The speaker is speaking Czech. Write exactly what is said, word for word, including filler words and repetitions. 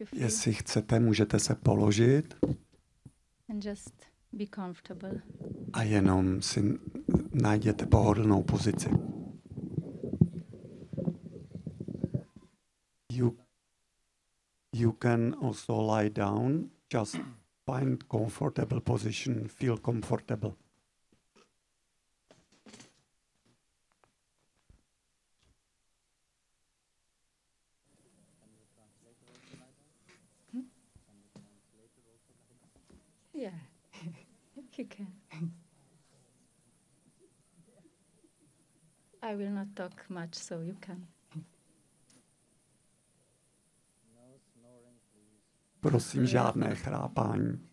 you feel. Jestli chcete, můžete se položit And just be comfortable. a jenom si najděte pohodlnou pozici. You, you can also lie down, just find comfortable position, feel comfortable. Yeah, you can. I will not talk much, so you can. Prosím, žádné chrápání.